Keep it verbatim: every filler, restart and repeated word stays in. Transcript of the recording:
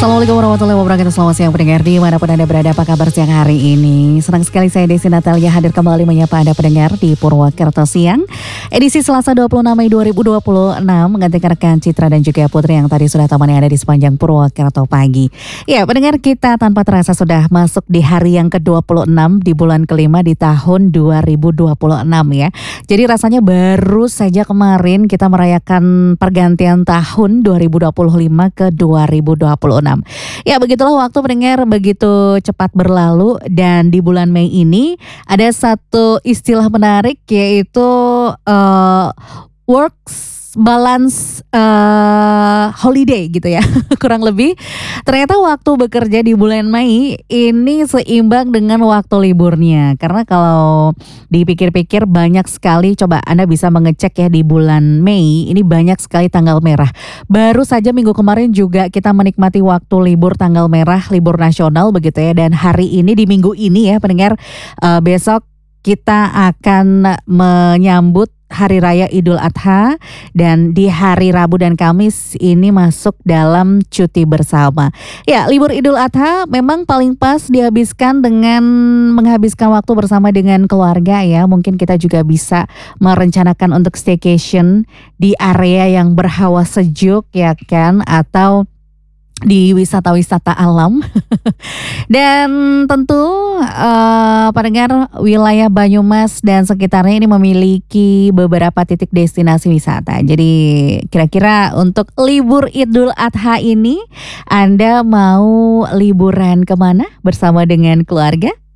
Assalamualaikum warahmatullahi wabarakatuh. Selamat siang pendengar dimanapun Anda berada. Apa kabar siang hari ini? Senang sekali saya Desi Natalia hadir kembali menyapa Anda pendengar di Purwakarta Siang. Edisi Selasa dua puluh enam Mei dua ribu dua puluh enam menggantikan rekan Citra dan juga Putri yang tadi sudah temani Anda di sepanjang Purwakarta pagi. Ya pendengar, kita tanpa terasa sudah masuk di hari yang ke dua puluh enam di bulan kelima di tahun dua ribu dua puluh enam ya. Jadi rasanya baru saja kemarin kita merayakan pergantian tahun dua ribu dua puluh lima ke dua ribu dua puluh enam. Ya begitulah waktu pendengar, begitu cepat berlalu. Dan di bulan Mei ini ada satu istilah menarik, yaitu uh, works balance uh, holiday gitu ya. Kurang lebih ternyata waktu bekerja di bulan Mei ini seimbang dengan waktu liburnya. Karena kalau dipikir-pikir banyak sekali, coba Anda bisa mengecek ya di bulan Mei ini banyak sekali tanggal merah. Baru saja minggu kemarin juga kita menikmati waktu libur tanggal merah, libur nasional begitu ya. Dan hari ini di minggu ini ya pendengar, uh, besok kita akan menyambut Hari Raya Idul Adha, dan di hari Rabu dan Kamis ini masuk dalam cuti bersama. Ya, libur Idul Adha memang paling pas dihabiskan dengan menghabiskan waktu bersama dengan keluarga ya. Mungkin kita juga bisa merencanakan untuk staycation di area yang berhawa sejuk ya kan, atau di wisata-wisata alam. Dan tentu uh, pendengar, wilayah Banyumas dan sekitarnya ini memiliki beberapa titik destinasi wisata. Jadi kira-kira untuk libur Idul Adha ini Anda mau liburan kemana bersama dengan keluarga?